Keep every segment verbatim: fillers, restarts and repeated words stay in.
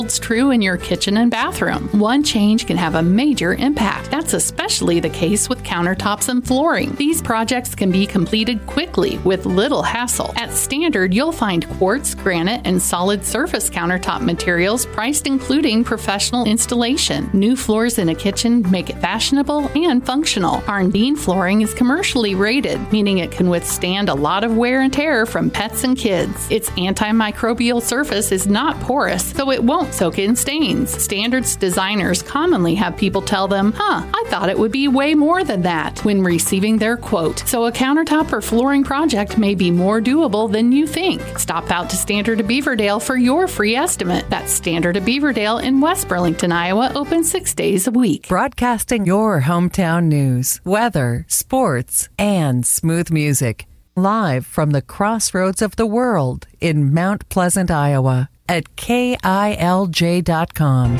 It's true in your kitchen and bathroom. One change can have a major impact. That's especially the case with countertops and flooring. These projects can be completed quickly with little hassle. At Standard, you'll find quartz, granite, and solid surface countertop materials priced including professional installation. New floors in a kitchen make it fashionable and functional. Arndine flooring is commercially rated, meaning it can withstand a lot of wear and tear from pets and kids. Its antimicrobial surface is not porous, so it won't soak in stains. Standard's designers commonly have people tell them, huh, I thought it would be way more than that when receiving their quote. So a countertop or flooring project may be more doable than you think. Stop out to Standard of Beaverdale for your free estimate. That's Standard of Beaverdale in West Burlington, Iowa, open six days a week. Broadcasting your hometown news, weather, sports, and smooth music. Live from the crossroads of the world in Mount Pleasant, Iowa. At K I L J dot com.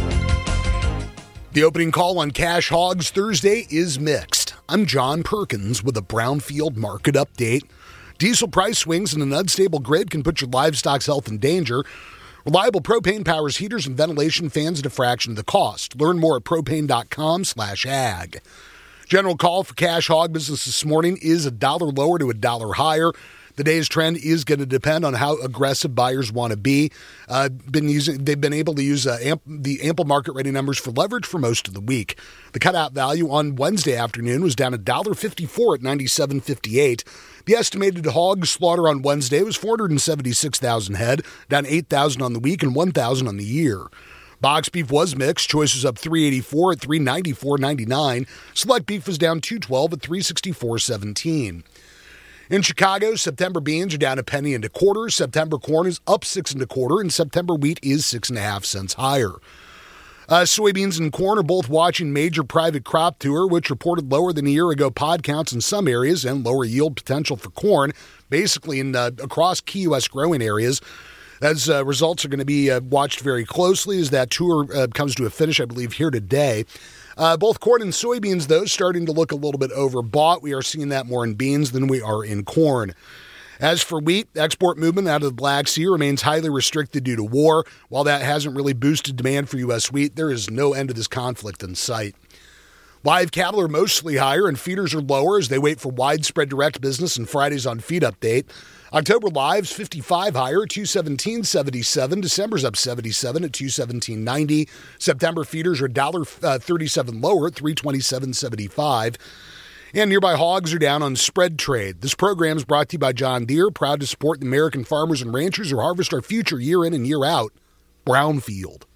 The opening call on Cash Hogs Thursday is mixed. I'm John Perkins with a Brownfield market update. Diesel price swings and an unstable grid can put your livestock's health in danger. Reliable propane powers heaters and ventilation fans at a fraction of the cost. Learn more at propane.com slash ag. General call for Cash Hog business this morning is a dollar lower to a dollar higher. The day's trend is going to depend on how aggressive buyers want to be. Uh, been using, they've been able to use uh, amp, the ample market ready numbers for leverage for most of the week. The cutout value on Wednesday afternoon was down one dollar fifty-four at ninety-seven fifty-eight. The estimated hog slaughter on Wednesday was four hundred seventy-six thousand head, down eight thousand on the week and one thousand on the year. Box beef was mixed. Choice was up three eighty-four at three ninety-four ninety-nine. Select beef was down two twelve at three sixty-four seventeen. In Chicago, September beans are down a penny and a quarter. September corn is up six and a quarter, and September wheat is six and a half cents higher. Uh, soybeans and corn are both watching major private crop tour, which reported lower than a year ago pod counts in some areas and lower yield potential for corn, basically in uh, across key U S growing areas. As uh, results are going to be uh, watched very closely as that tour uh, comes to a finish, I believe, here today. Uh, both corn and soybeans, though, starting to look a little bit overbought. We are seeing that more in beans than we are in corn. As for wheat, export movement out of the Black Sea remains highly restricted due to war. While that hasn't really boosted demand for U S wheat, there is no end to this conflict in sight. Live cattle are mostly higher and feeders are lower as they wait for widespread direct business and Fridays on Feed Update. October lives fifty-five higher, two seventeen seventy-seven. December's up seventy-seven at two seventeen ninety. September feeders are one dollar thirty-seven lower at three twenty-seven seventy-five. And nearby hogs are down on spread trade. This program is brought to you by John Deere, proud to support the American farmers and ranchers who harvest our future year in and year out. Brownfield.